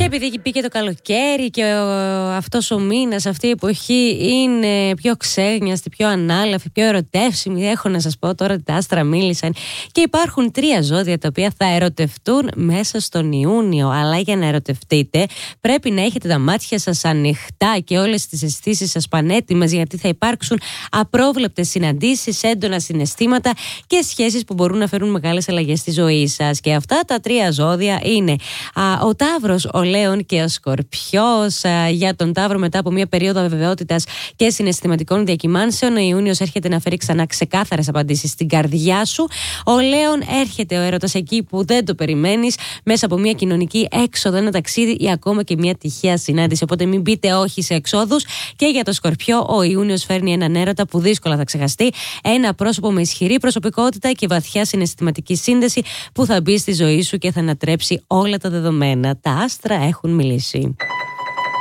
επειδή μπήκε το καλοκαίρι και αυτός ο μήνας, αυτή η εποχή είναι πιο ξένιαστη, πιο ανάλαφη, πιο ερωτεύσιμη. Έχω να σας πω τώρα ότι τα άστρα μίλησαν και υπάρχουν 3 ζώδια τα οποία θα ερωτευτούν μέσα στον Ιούνιο. Αλλά για να ερωτευτείτε πρέπει να έχετε τα μάτια σας ανοιχτά και όλες τις αισθήσεις σας πανέτοιμες, γιατί θα υπάρξουν απρόβλεπτες συναντήσεις, έντονα συναισθήματα και σχέσεις που μπορούν να φέρουν μεγάλες αλλαγές στη ζωή σας. Και αυτά τα 3 ζώδια είναι ο Ταύρος, ο Λέων και ο Σκορπιός. Για τον Ταύρο, μετά από μια περίοδο αβεβαιότητας και συναισθηματικών διακυμάνσεων, ο Ιούνιος έρχεται να φέρει ξανά ξεκάθαρες απαντήσεις στην καρδιά σου. Ο Λέων, έρχεται ο έρωτας εκεί που δεν το περιμένεις, μέσα από μια κοινωνική έξοδο, ένα ταξίδι ή ακόμα και μια τυχαία συνάντηση. Οπότε μην πείτε όχι σε εξόδους. Και για το Σκορπιό, ο Ιούνιος φέρνει έναν έρωτα που δύσκολα θα ξεχαστεί. Ένα πρόσωπο με ισχυρή προσωπικότητα και βαθιά συναισθηματική σύνδεση που θα μπει στη ζωή σου και θα ανατρέψει όλα τα δεδομένα. Τα άστρα έχουν μιλήσει.